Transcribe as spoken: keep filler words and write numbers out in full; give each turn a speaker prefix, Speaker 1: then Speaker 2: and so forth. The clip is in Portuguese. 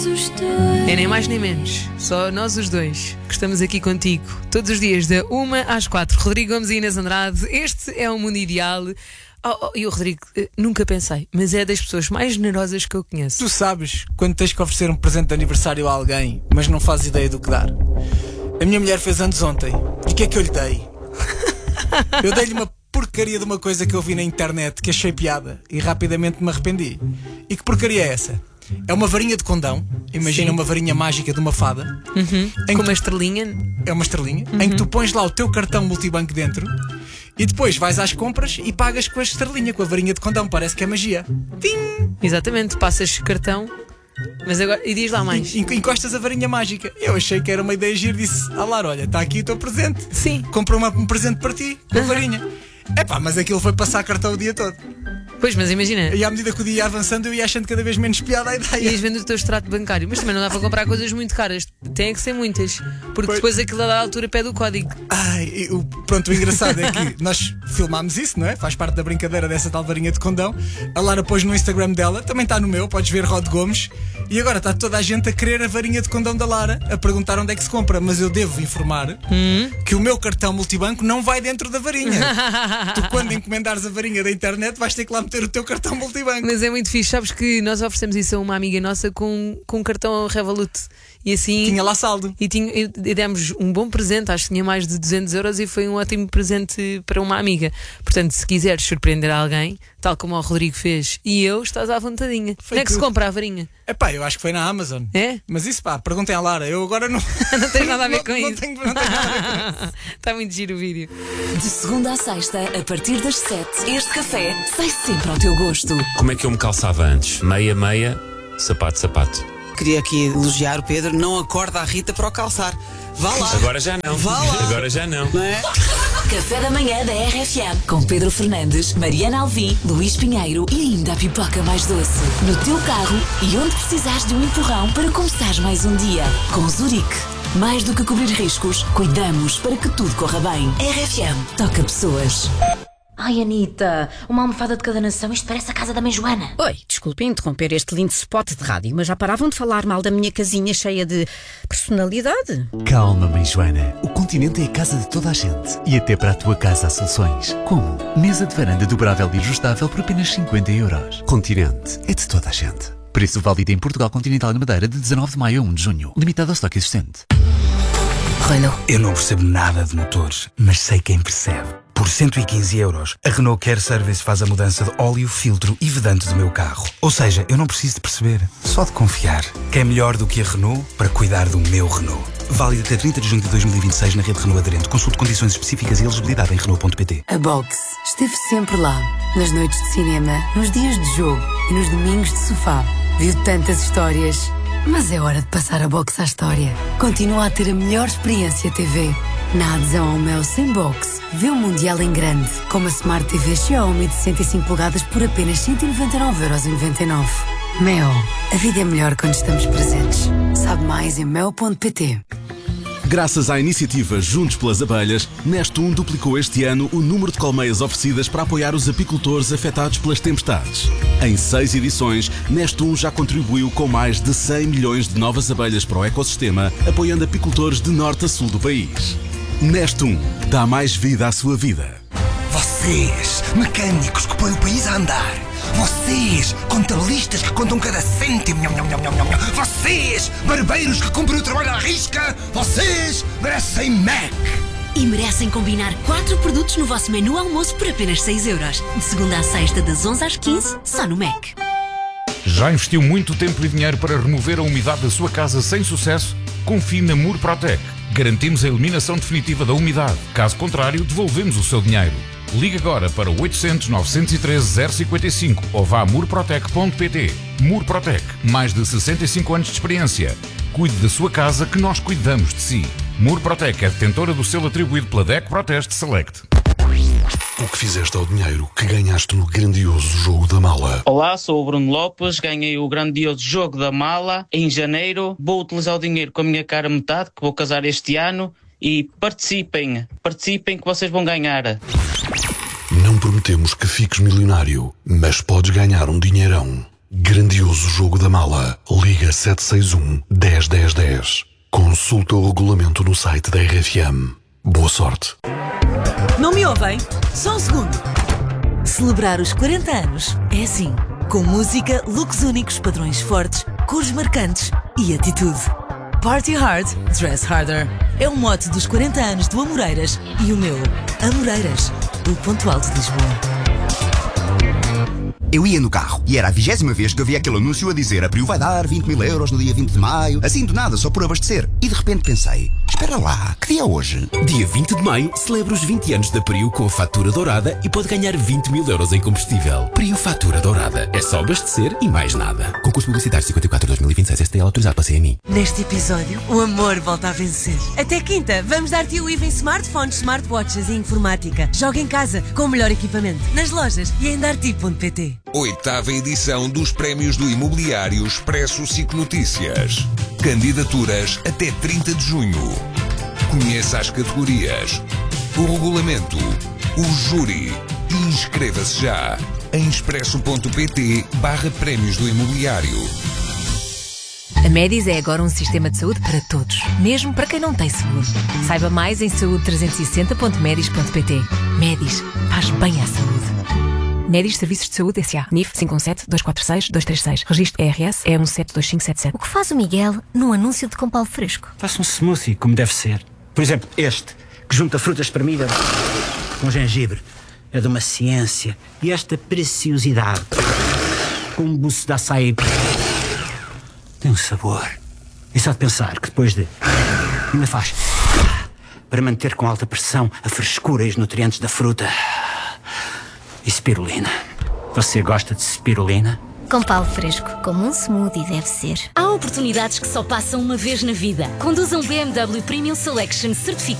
Speaker 1: os dois.
Speaker 2: É nem mais nem menos, só nós os dois que estamos aqui contigo todos os dias, da uma às quatro. Rodrigo Gomes e Inês Andrade, este é o Mundo Ideal. Oh, oh, e o Rodrigo, nunca pensei, mas é das pessoas mais generosas que eu conheço.
Speaker 3: Tu sabes, quando tens que oferecer um presente de aniversário a alguém, mas não fazes ideia do que dar. A minha mulher fez anos ontem, e o que é que eu lhe dei? Eu dei-lhe uma porcaria de uma coisa que eu vi na internet, que achei piada, e rapidamente me arrependi. E que porcaria é essa? É uma varinha de condão. Imagina. Sim. Uma varinha mágica de uma fada.
Speaker 2: Uhum. Com uma
Speaker 3: tu...
Speaker 2: estrelinha.
Speaker 3: É uma estrelinha, uhum. Em que tu pões lá o teu cartão multibanco dentro e depois vais às compras e pagas com a estrelinha, com a varinha de condão. Parece que é magia. Tim!
Speaker 2: Exatamente, passas cartão. Mas agora, e diz lá mais.
Speaker 3: E, encostas a varinha mágica. Eu achei que era uma ideia gira. Disse, ah Lara, olha, está aqui o teu presente.
Speaker 2: Sim.
Speaker 3: Comprou uma, um presente para ti, com a uhum. varinha. Epá, mas aquilo foi passar cartão o dia todo.
Speaker 2: Pois, mas imagina.
Speaker 3: E à medida que o dia ia avançando, eu ia achando cada vez menos piada a ideia.
Speaker 2: Ias vendo o teu extrato bancário. Mas também não dá para comprar coisas muito caras. Tem que ser muitas. Porque pois. Depois aquilo da altura pede o código.
Speaker 3: Ai, o, pronto, o engraçado é que nós filmámos isso, não é? Faz parte da brincadeira dessa tal varinha de condão. A Lara pôs no Instagram dela, também está no meu, podes ver Rod Gomes. E agora está toda a gente a querer a varinha de condão da Lara, a perguntar onde é que se compra. Mas eu devo informar hum? que o meu cartão multibanco não vai dentro da varinha. Tu, quando encomendares a varinha da internet, vais ter que lá meter o teu cartão multibanco.
Speaker 2: Mas é muito fixe, sabes que nós oferecemos isso a uma amiga nossa com, com um cartão Revolut. E assim.
Speaker 3: Tinha lá saldo.
Speaker 2: E, tinha, e demos um bom presente, acho que tinha mais de duzentos euros e foi um ótimo presente para uma amiga. Portanto, se quiseres surpreender alguém, tal como o Rodrigo fez e eu, estás à vontadinha. Onde é que se compra a varinha?
Speaker 3: É pá, eu acho que foi na Amazon.
Speaker 2: É?
Speaker 3: Mas isso pá, perguntem à Lara, eu agora não.
Speaker 2: Não tenho nada a ver com
Speaker 3: não,
Speaker 2: isso.
Speaker 3: Não tenho, não tenho nada a ver com isso.
Speaker 2: Está muito giro o vídeo.
Speaker 4: De segunda à sexta, a partir das sete, este café sai sempre ao teu gosto.
Speaker 5: Como é que eu me calçava antes? Meia, meia, sapato, sapato.
Speaker 6: Queria aqui elogiar o Pedro, não acorda a Rita para o calçar. Vá lá.
Speaker 5: Agora já não.
Speaker 6: Vá lá.
Speaker 5: Agora já não.
Speaker 6: Não é?
Speaker 4: Café da manhã da R F M com Pedro Fernandes, Mariana Alvim, Luís Pinheiro e ainda a pipoca mais doce. No teu carro e onde precisares de um empurrão para começares mais um dia. Com Zurique. Mais do que cobrir riscos, cuidamos para que tudo corra bem. R F M toca pessoas.
Speaker 7: Ai, Anitta, uma almofada de cada nação, isto parece a casa da mãe Joana.
Speaker 8: Oi, desculpem interromper este lindo spot de rádio, mas já paravam de falar mal da minha casinha cheia de personalidade?
Speaker 9: Calma, mãe Joana, o Continente é a casa de toda a gente e até para a tua casa há soluções, como mesa de varanda dobrável e ajustável por apenas cinquenta euros. Continente é de toda a gente. Preço válido em Portugal Continental e Madeira de dezanove de maio a um de junho, limitado ao estoque existente.
Speaker 10: Renault. Eu não percebo nada de motores, mas sei quem percebe. Por cento e quinze euros, a Renault Care Service faz a mudança de óleo, filtro e vedante do meu carro. Ou seja, eu não preciso de perceber, só de confiar. Que é melhor do que a Renault para cuidar do meu Renault. Válido até trinta de junho de dois mil e vinte e seis na rede Renault aderente. Consulte condições específicas e elegibilidade em Renault ponto pt.
Speaker 11: A Box esteve sempre lá. Nas noites de cinema, nos dias de jogo e nos domingos de sofá. Viu tantas histórias. Mas é hora de passar a Box à história. Continua a ter a melhor experiência T V. Na adesão ao Mel sem Box, vê o Mundial em grande, com uma Smart T V Xiaomi de sessenta e cinco polegadas por apenas cento e noventa e nove euros e noventa e nove. Mel, a vida é melhor quando estamos presentes. Sabe mais em mel ponto pt.
Speaker 12: Graças à iniciativa Juntos pelas Abelhas, Nestum duplicou este ano o número de colmeias oferecidas para apoiar os apicultores afetados pelas tempestades. Em seis edições, Nestum já contribuiu com mais de cem milhões de novas abelhas para o ecossistema, apoiando apicultores de norte a sul do país. Nestum dá mais vida à sua vida.
Speaker 13: Vocês, mecânicos que põem o país a andar. Vocês, contabilistas que contam cada cêntimo. Vocês, barbeiros que cumprem o trabalho à risca. Vocês merecem Mac.
Speaker 4: E merecem combinar quatro produtos no vosso menu almoço por apenas seis euros. De segunda à sexta, das onze às quinze, só no Mac.
Speaker 14: Já investiu muito tempo e dinheiro para remover a umidade da sua casa sem sucesso? Confie na Murprotec. Garantimos a eliminação definitiva da umidade. Caso contrário, devolvemos o seu dinheiro. Ligue agora para o oitocentos, novecentos e treze, zero cinquenta e cinco ou vá a murprotec ponto pt. Murprotec, mais de sessenta e cinco anos de experiência. Cuide da sua casa que nós cuidamos de si. Murprotec é detentora do selo atribuído pela D E C Proteste Select.
Speaker 15: O que fizeste ao dinheiro que ganhaste no grandioso jogo da mala?
Speaker 16: Olá, sou o Bruno Lopes, ganhei o grandioso jogo da mala em janeiro. Vou utilizar o dinheiro com a minha cara metade, que vou casar este ano. E participem, participem que vocês vão ganhar.
Speaker 15: Não prometemos que fiques milionário, mas podes ganhar um dinheirão. Grandioso jogo da mala. Liga sete seis um, dez dez dez. Consulta o regulamento no site da R F M. Boa sorte.
Speaker 1: Não me ouvem? Só um segundo. Celebrar os quarenta anos é assim. Com música, looks únicos, padrões fortes, cores marcantes e atitude. Party hard, dress harder. É o mote dos quarenta anos do Amoreiras e o meu. Amoreiras, o ponto alto de Lisboa.
Speaker 17: Eu ia no carro e era a vigésima vez que eu via aquele anúncio a dizer: a Priu vai dar vinte mil euros no dia vinte de maio, assim do nada, só por abastecer. E de repente pensei: espera lá, que dia é hoje?
Speaker 18: Dia vinte de maio, celebra os vinte anos da Priu com a fatura dourada e pode ganhar vinte mil euros em combustível. Priu Fatura Dourada. É só abastecer e mais nada. Concurso publicitário cinquenta e quatro dois mil e vinte e seis, S T L autorizado pela C M I.
Speaker 1: Neste episódio, o amor volta a vencer. Até quinta, vamos dar-te o I V em smartphones, smartwatches e informática. Joga em casa, com o melhor equipamento, nas lojas e em darti ponto pt.
Speaker 19: Oitava edição dos Prémios do Imobiliário Expresso SIC Notícias. Candidaturas até trinta de junho. Conheça as categorias, o regulamento, o júri e inscreva-se já em expresso.pt barra Prémios do Imobiliário.
Speaker 20: A Médis é agora um sistema de saúde para todos, mesmo para quem não tem seguro. Saiba mais em saúde trezentos e sessenta ponto medis ponto pt. Médis, faz bem à saúde. Médis Serviços de Saúde S A. N I F cinco um sete, dois quatro seis, dois três seis. Registro E R S E um sete dois cinco sete sete.
Speaker 21: O que faz o Miguel num anúncio de compal fresco?
Speaker 22: Faça um smoothie, como deve ser. Por exemplo, este, que junta frutas espremidas com gengibre. É de uma ciência. E esta preciosidade, com um buço de açaí, tem um sabor. E só de pensar que depois de... ainda faz... para manter com alta pressão a frescura e os nutrientes da fruta... E spirulina. Você gosta de spirulina?
Speaker 21: Compal fresco, como um smoothie deve ser.
Speaker 4: Há oportunidades que só passam uma vez na vida. Conduza um B M W Premium Selection certificado